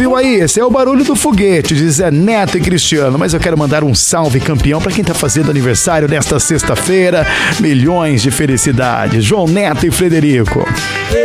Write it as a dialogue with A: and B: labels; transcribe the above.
A: ouviu aí? Esse é o barulho do foguete de Zé Neto e Cristiano. Mas eu quero mandar um salve campeão pra quem tá fazendo aniversário nesta sexta-feira. Milhões de felicidades. João Neto e Frederico.